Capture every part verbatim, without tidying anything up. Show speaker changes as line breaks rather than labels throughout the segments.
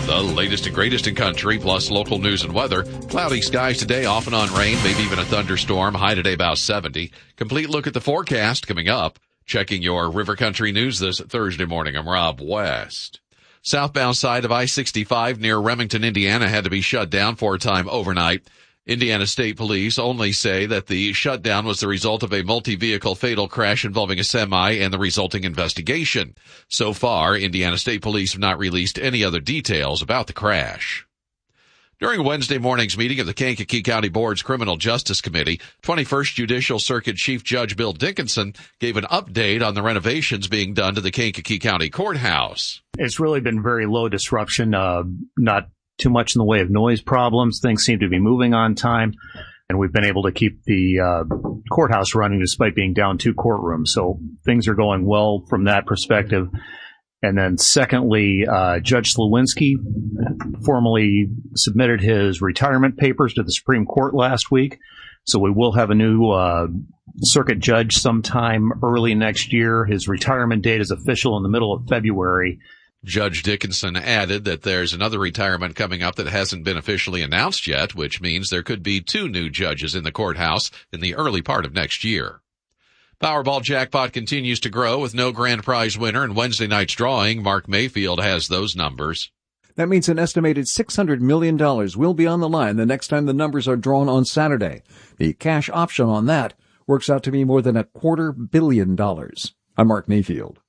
The latest and greatest in country, plus local news and weather. Cloudy skies today, off and on rain, maybe even a thunderstorm. High today about seventy. Complete look at the forecast coming up. Checking your River Country news this Thursday morning. I'm Rob West. Southbound side of I sixty-five near Remington, Indiana had to be shut down for a time overnight. Indiana State Police only say that the shutdown was the result of a multi-vehicle fatal crash involving a semi and the resulting investigation. So far, Indiana State Police have not released any other details about the crash. During Wednesday morning's meeting of the Kankakee County Board's Criminal Justice Committee, twenty-first Judicial Circuit Chief Judge Bill Dickinson gave an update on the renovations being done to the Kankakee County Courthouse.
It's really been very low disruption, uh, not too much in the way of noise problems. Things seem to be moving on time, and we've been able to keep the uh, courthouse running despite being down two courtrooms. So things are going well from that perspective. And then secondly, uh, Judge Slawinski formally submitted his retirement papers to the Supreme Court last week. So we will have a new uh, circuit judge sometime early next year. His retirement date is official in the middle of February.
Judge Dickinson added that there's another retirement coming up that hasn't been officially announced yet, which means there could be two new judges in the courthouse in the early part of next year. Powerball jackpot continues to grow with no grand prize winner in Wednesday night's drawing. Mark Mayfield has those numbers.
That means an estimated six hundred million dollars will be on the line the next time the numbers are drawn on Saturday. The cash option on that works out to be more than a quarter billion dollars. I'm Mark Mayfield.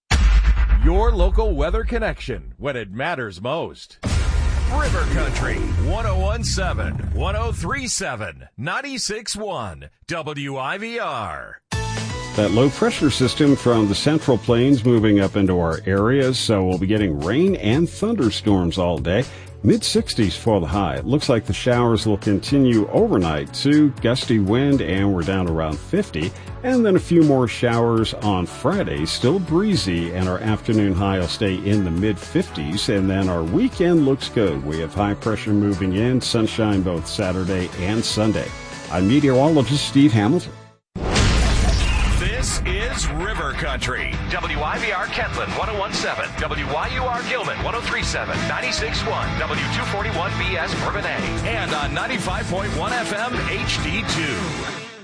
Your local weather connection when it matters most. River Country, one oh one point seven, one oh three point seven, ninety-six point one, W I V R.
That low pressure system from the Central Plains moving up into our areas, so we'll be getting rain and thunderstorms all day. mid sixties for the high. It looks like the showers will continue overnight too. Gusty wind, and we're down around fifty. And then a few more showers on Friday. Still breezy, and our afternoon high will stay in the mid fifties. And then our weekend looks good. We have high pressure moving in, sunshine both Saturday and Sunday. I'm meteorologist Steve Hamilton.
This is River Country. W I V R Kentland, one oh one point seven. W Y U R Gilman, one oh three point seven, ninety-six point one. W two forty-one B S Bourbonnais. And on ninety-five point one F M H D two.